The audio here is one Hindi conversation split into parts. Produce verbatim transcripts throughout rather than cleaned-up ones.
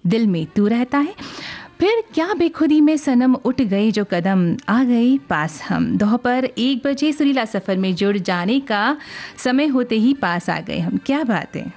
दिल में तू रहता है। फिर क्या बेखुदी में सनम उठ गए जो कदम, आ गए पास हम। दोपहर एक बजे सुरीला सफ़र में जुड़ जाने का समय होते ही पास आ गए हम। क्या बात है।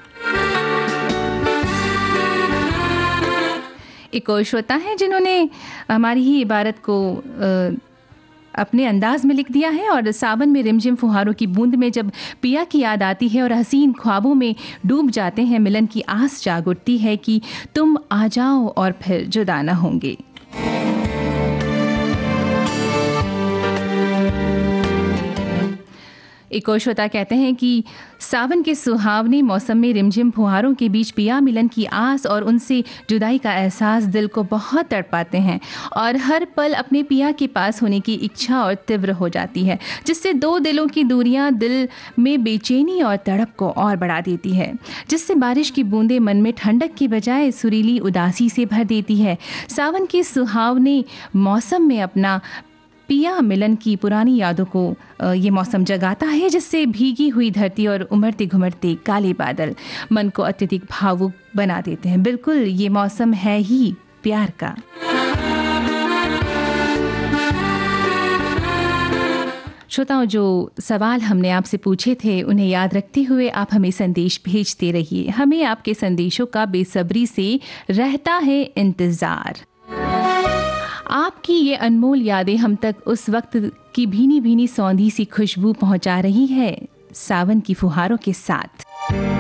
एक और श्रोता है जिन्होंने हमारी ही इबारत को आ, अपने अंदाज में लिख दिया है। और सावन में रिमझिम फुहारों की बूंद में जब पिया की याद आती है और हसीन ख्वाबों में डूब जाते हैं, मिलन की आस जाग उठती है कि तुम आ जाओ और फिर जुदा न होंगे। एक और श्रोता कहते हैं कि सावन के सुहावने मौसम में रिमझिम फुहारों के बीच पिया मिलन की आस और उनसे जुदाई का एहसास दिल को बहुत तड़पाते हैं और हर पल अपने पिया के पास होने की इच्छा और तीव्र हो जाती है, जिससे दो दिलों की दूरियां दिल में बेचैनी और तड़प को और बढ़ा देती है, जिससे बारिश की बूंदें मन में ठंडक की बजाय सुरीली उदासी से भर देती है। सावन के सुहावने मौसम में अपना पिया मिलन की पुरानी यादों को ये मौसम जगाता है, जिससे भीगी हुई धरती और उमड़ते घुमड़ते काले बादल मन को अत्यधिक भावुक बना देते हैं। बिल्कुल ये मौसम है ही प्यार का। श्रोताओं, जो सवाल हमने आपसे पूछे थे उन्हें याद रखते हुए आप हमें संदेश भेजते रहिए। हमें आपके संदेशों का बेसब्री से रहता है इंतज़ार। आपकी ये अनमोल यादें हम तक उस वक्त की भीनी भीनी सौंधी सी खुशबू पहुंचा रही है सावन की फुहारों के साथ।